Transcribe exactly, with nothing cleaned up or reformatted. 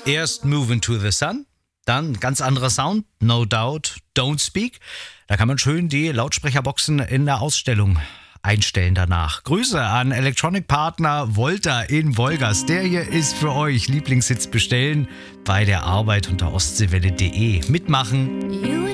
Erst Move into the Sun, dann ganz anderer Sound, No Doubt, Don't Speak. Da kann man schön die Lautsprecherboxen in der Ausstellung einstellen danach. Grüße an Electronic-Partner Volta in Wolgast. Der hier ist für euch. Lieblingssitz bestellen bei der Arbeit unter ostseewelle punkt de. Mitmachen.